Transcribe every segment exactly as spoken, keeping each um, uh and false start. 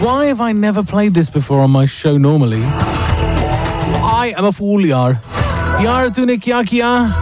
Why have I never played this before on my show normally? I am a fool, yaar. Yaar, tune kya kiya?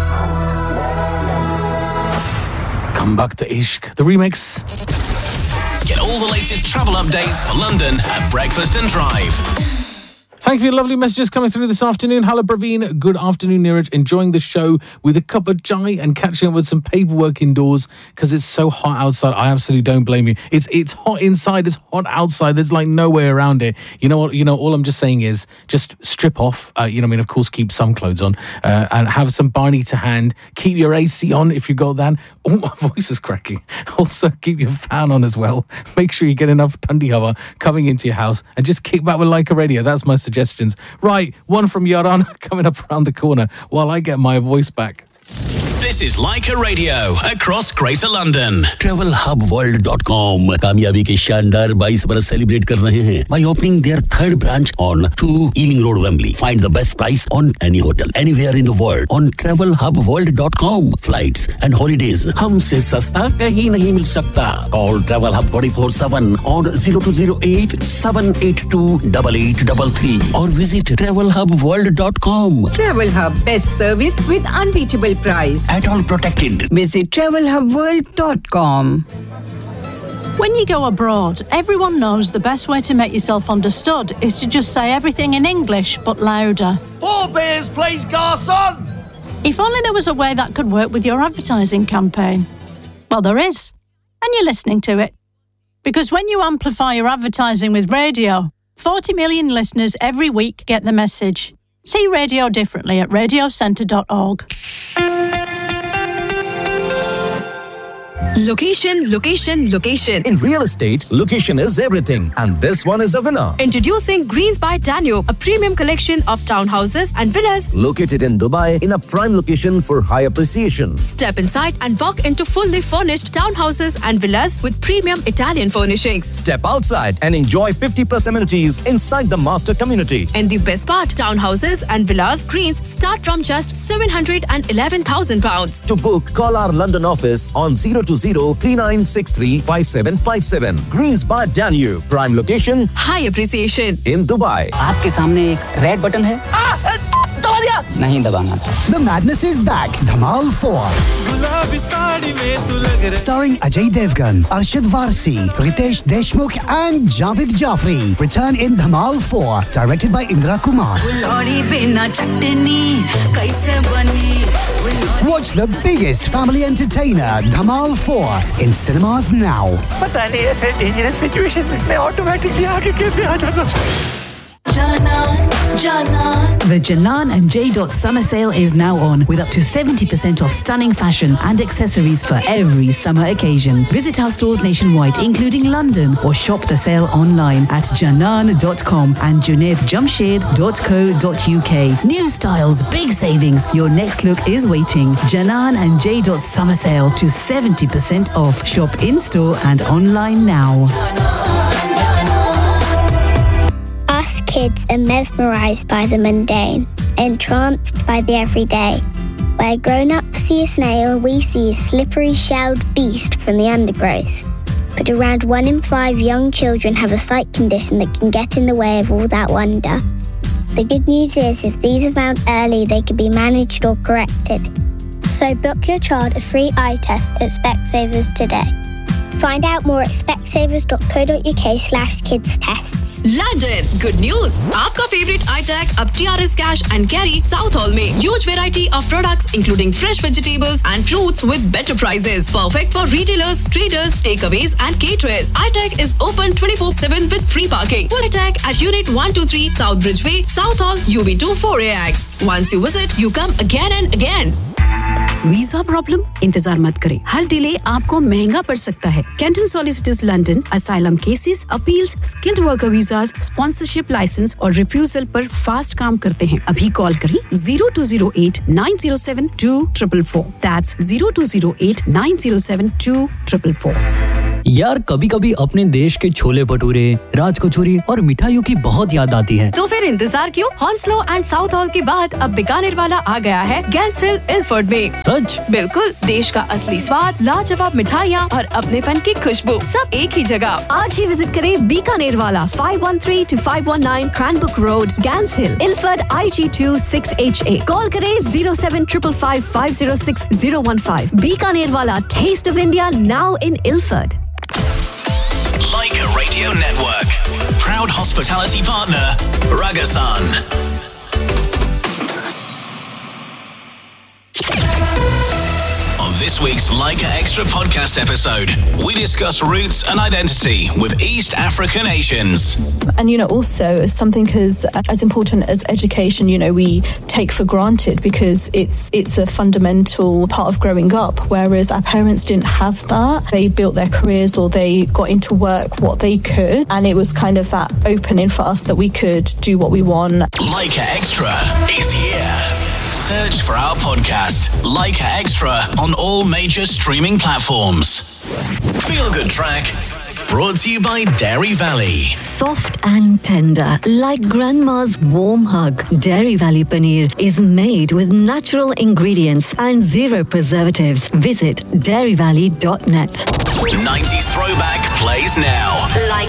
Come Back to Ishq, the remix. Get all the latest travel updates for London at Breakfast and Drive. Thank you for your lovely messages coming through this afternoon. Hello, Praveen. Good afternoon, Neeraj. Enjoying the show with a cup of chai and catching up with some paperwork indoors because it's so hot outside. I absolutely don't blame you. It's it's hot inside. It's hot outside. There's like no way around it. You know what? You know, all I'm just saying is just strip off. Uh, you know, I mean, of course, keep some clothes on uh, and have some Barney to hand. Keep your A C on if you've got that. Oh, my voice is cracking. Also, keep your fan on as well. Make sure you get enough Thandi Hawa coming into your house and just kick back with Leica Radio. That's my suggestion. Suggestions. Right, one from Yaran coming up around the corner while I get my voice back. This is Leica Radio across Greater London. travel hub world dot com कामयाबी के शानदार बाईस बरस celebrate कर रहे हैं by opening their third branch on two Ealing Road, Wembley. Find the best price on any hotel anywhere in the world on travel hub world dot com. Flights and holidays हमसे सस्ता कहीं नहीं मिल सकता. Call Travel Hub twenty-four seven on zero two zero eight seven eight two eight eight three three or visit travel hub world dot com. Travel Hub, best service with unbeatable price. At all protected. Visit travel hub world dot com. When you go abroad, everyone knows the best way to make yourself understood is to just say everything in English but louder. Four beers, please, garçon! If only there was a way that could work with your advertising campaign. Well, there is. And you're listening to it. Because when you amplify your advertising with radio, forty million listeners every week get the message. See radio differently at radio centre dot org. Location, location, location. In real estate, location is everything. And this one is a winner. Introducing Greens by Danube, a premium collection of townhouses and villas located in Dubai in a prime location for high appreciation. Step inside and walk into fully furnished townhouses and villas with premium Italian furnishings. Step outside and enjoy fifty plus amenities inside the master community. And the best part, townhouses and villas Greens start from just seven hundred eleven thousand pounds. To book, call our London office on zero two zero three nine six three five seven five seven. Greens by Danube, prime location, high appreciation in Dubai. आपके सामने एक red button है, दबा दिया, नहीं दबाना. The madness is back. Dhamal four. Starring Ajay Devgan, Arshad Varsi, Ritesh Deshmukh and Javed Jafri. Return in Dhamal four. Directed by Indra Kumar. Watch the biggest family entertainer, Dhamal four, in cinemas now. पता नहीं ऐसे dangerous situation में मैं automatically आगे कैसे आ जाता. The Janan and J. Summer Sale is now on with up to seventy percent off stunning fashion and accessories for every summer occasion. Visit our stores nationwide, including London, or shop the sale online at janan dot com and junaid jamshed dot co dot uk. New styles, big savings. Your next look is waiting. Janan and J. Summer Sale to seventy percent off. Shop in-store and online now. Us kids are mesmerised by the mundane, entranced by the everyday. Where grown-ups see a snail, we see a slippery shelled beast from the undergrowth. But around one in five young children have a sight condition that can get in the way of all that wonder. The good news is, if these are found early, they can be managed or corrected. So book your child a free eye test at Specsavers today. Find out more at specsavers dot co dot uk slash kids tests. London, good news! आपका favorite iTech अब T R S Cash and Carry South Hall में huge variety of products including fresh vegetables and fruits with better prices. Perfect for retailers, traders, takeaways and caterers. iTech is open twenty-four seven with free parking. iTech at Unit one two three South Bridgeway, South Hall, U B two four A X. Once you visit, you come again and again. Visa problem? इंतजार मत करें. हर delay आपको महंगा पड़ सकता है. Canton Solicitors London asylum cases, appeals, skilled worker visas, sponsorship license और refusal पर fast काम करते हैं. अभी कॉल करें zero two zero eight nine zero seven two four four four. That's zero two zero eight nine zero seven two four four four. यार कभी कभी अपने देश के छोले भटूरे, राज कचौरी और मिठाइयों की बहुत याद आती है। तो फिर इंतजार क्यों? हॉन्सलो एंड साउथ हॉल के बाद अब बीकानेर वाला आ गया है गैंस हिल इल्फर्ड में। सच? बिल्कुल, देश का असली स्वाद, लाजवाब मिठाइयाँ और अपनेपन की खुशबू सब एक ही जगह। आज ही विजिट करें बीकानेर वाला five one three to five one nine क्रैनबुक road, gas hill, Ilford I ji to six H A. Call करें zero seven triple five five zero six zero one five. Bikaner वाला, test of India now in Ilford. Leica Radio Network. Proud hospitality partner, Ragasan. On this week's Leica Extra podcast episode, we discuss roots and identity with East African Asians. And, you know, also something as, as important as education, you know, we take for granted because it's it's a fundamental part of growing up, whereas our parents didn't have that. They built their careers or they got into work what they could, and it was kind of that opening for us that we could do what we want. Leica Extra is here. Search for our podcast, Leica Extra, on all major streaming platforms. Feel Good Track, brought to you by Dairy Valley. Soft and tender, like grandma's warm hug. Dairy Valley Paneer is made with natural ingredients and zero preservatives. Visit dairy valley dot net. nineties Throwback plays now. Like